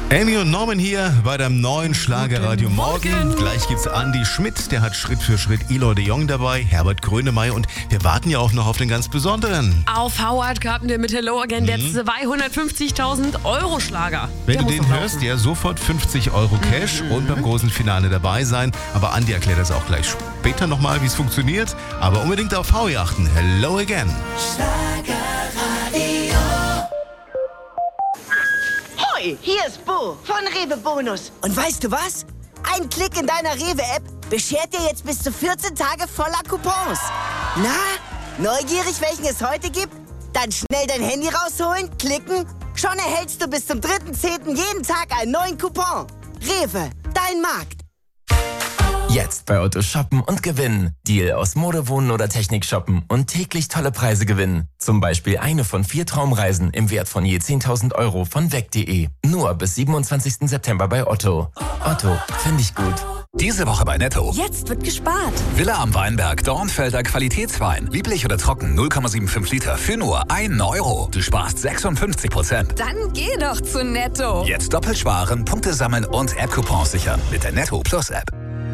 Amy und Norman hier bei dem neuen Schlagerradio Morgen. Gleich gibt's Andi Schmidt, der hat Schritt für Schritt Eloy de Jong dabei, Herbert Grönemeyer und wir warten ja auch noch auf den ganz besonderen. Auf Howard Carpenter mit Hello Again, der 250.000 Euro Schlager. Wenn du den hörst, ja sofort 50 Euro Cash und beim großen Finale dabei sein. Aber Andi erklärt das auch gleich später nochmal, wie es funktioniert. Aber unbedingt auf Howie achten. Hello Again. Hoi, hier ist Bo von Rewe Bonus. Und weißt du was? Ein Klick in deiner Rewe-App beschert dir jetzt bis zu 14 Tage voller Coupons. Na, neugierig, welchen es heute gibt? Dann schnell dein Handy rausholen, klicken. Schon erhältst du bis zum 3.10. jeden Tag einen neuen Coupon. Rewe, dein Markt. Jetzt bei Otto shoppen und gewinnen. Deal aus Mode, Wohnen oder Technik shoppen und täglich tolle Preise gewinnen. Zum Beispiel eine von 4 Traumreisen im Wert von je 10.000 Euro von weg.de. Nur bis 27. September bei Otto. Otto, finde ich gut. Diese Woche bei Netto. Jetzt wird gespart. Villa am Weinberg, Dornfelder Qualitätswein. Lieblich oder trocken, 0,75 Liter für nur 1 Euro. Du sparst 56%. Dann geh doch zu Netto. Jetzt doppelt sparen, Punkte sammeln und App-Coupons sichern mit der Netto Plus App.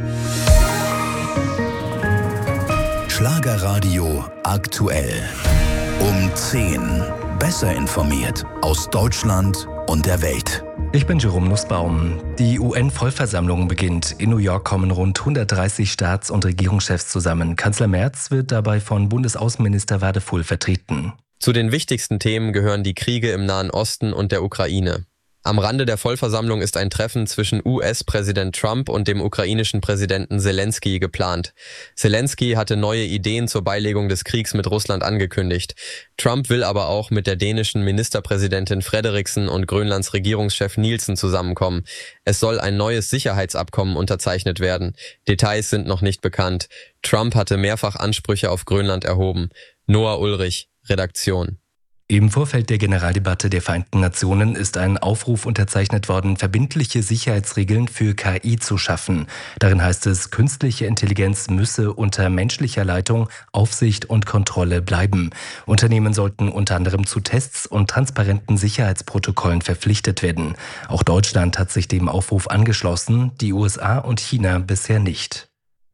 Schlagerradio aktuell. Um 10. Besser informiert aus Deutschland und der Welt. Ich bin Jerome Nussbaum. Die UN-Vollversammlung beginnt. In New York kommen rund 130 Staats- und Regierungschefs zusammen. Kanzler Merz wird dabei von Bundesaußenminister Wadefull vertreten. Zu den wichtigsten Themen gehören die Kriege im Nahen Osten und der Ukraine. Am Rande der Vollversammlung ist ein Treffen zwischen US-Präsident Trump und dem ukrainischen Präsidenten Zelensky geplant. Zelensky hatte neue Ideen zur Beilegung des Kriegs mit Russland angekündigt. Trump will aber auch mit der dänischen Ministerpräsidentin Frederiksen und Grönlands Regierungschef Nielsen zusammenkommen. Es soll ein neues Sicherheitsabkommen unterzeichnet werden. Details sind noch nicht bekannt. Trump hatte mehrfach Ansprüche auf Grönland erhoben. Noah Ulrich, Redaktion. Im Vorfeld der Generaldebatte der Vereinten Nationen ist ein Aufruf unterzeichnet worden, verbindliche Sicherheitsregeln für KI zu schaffen. Darin heißt es, künstliche Intelligenz müsse unter menschlicher Leitung, Aufsicht und Kontrolle bleiben. Unternehmen sollten unter anderem zu Tests und transparenten Sicherheitsprotokollen verpflichtet werden. Auch Deutschland hat sich dem Aufruf angeschlossen, die USA und China bisher nicht.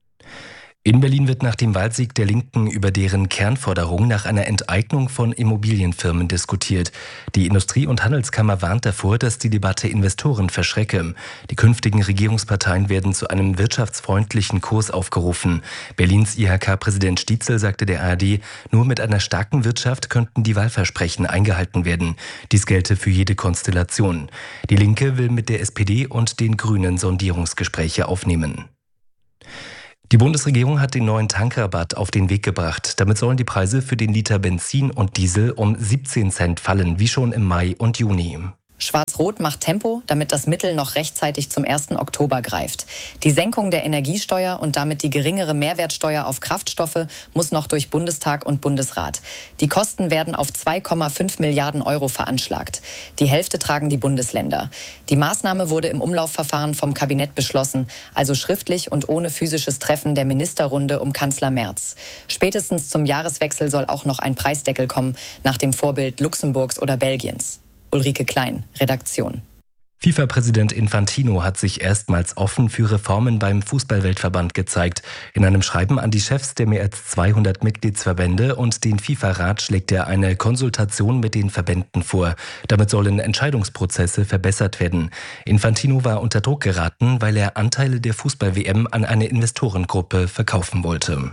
In Berlin wird nach dem Wahlsieg der Linken über deren Kernforderung nach einer Enteignung von Immobilienfirmen diskutiert. Die Industrie- und Handelskammer warnt davor, dass die Debatte Investoren verschrecke. Die künftigen Regierungsparteien werden zu einem wirtschaftsfreundlichen Kurs aufgerufen. Berlins IHK-Präsident Stietzel sagte der ARD, nur mit einer starken Wirtschaft könnten die Wahlversprechen eingehalten werden. Dies gelte für jede Konstellation. Die Linke will mit der SPD und den Grünen Sondierungsgespräche aufnehmen. Die Bundesregierung hat den neuen Tankrabatt auf den Weg gebracht. Damit sollen die Preise für den Liter Benzin und Diesel um 17 Cent fallen, wie schon im Mai und Juni. Schwarz-Rot macht Tempo, damit das Mittel noch rechtzeitig zum 1. Oktober greift. Die Senkung der Energiesteuer und damit die geringere Mehrwertsteuer auf Kraftstoffe muss noch durch Bundestag und Bundesrat. Die Kosten werden auf 2,5 Milliarden Euro veranschlagt. Die Hälfte tragen die Bundesländer. Die Maßnahme wurde im Umlaufverfahren vom Kabinett beschlossen, also schriftlich und ohne physisches Treffen der Ministerrunde um Kanzler Merz. Spätestens zum Jahreswechsel soll auch noch ein Preisdeckel kommen, nach dem Vorbild Luxemburgs oder Belgiens. Ulrike Klein, Redaktion. FIFA-Präsident Infantino hat sich erstmals offen für Reformen beim Fußballweltverband gezeigt. In einem Schreiben an die Chefs der mehr als 200 Mitgliedsverbände und den FIFA-Rat schlägt er eine Konsultation mit den Verbänden vor. Damit sollen Entscheidungsprozesse verbessert werden. Infantino war unter Druck geraten, weil er Anteile der Fußball-WM an eine Investorengruppe verkaufen wollte.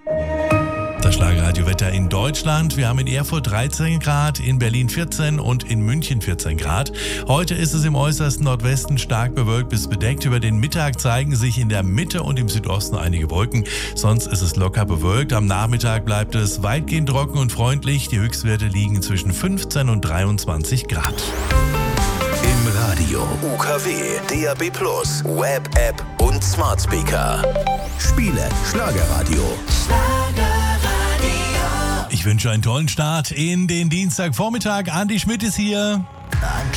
Das Schlagerradiowetter in Deutschland. Wir haben in Erfurt 13 Grad, in Berlin 14 und in München 14 Grad. Heute ist es im äußersten Nordwesten stark bewölkt bis bedeckt. Über den Mittag zeigen sich in der Mitte und im Südosten einige Wolken. Sonst ist es locker bewölkt. Am Nachmittag bleibt es weitgehend trocken und freundlich. Die Höchstwerte liegen zwischen 15 und 23 Grad. Im Radio, UKW, DAB+, Web, App und Smart Speaker. Spiele Schlagerradio. Ich wünsche einen tollen Start in den Dienstagvormittag. Andi Schmidt ist hier.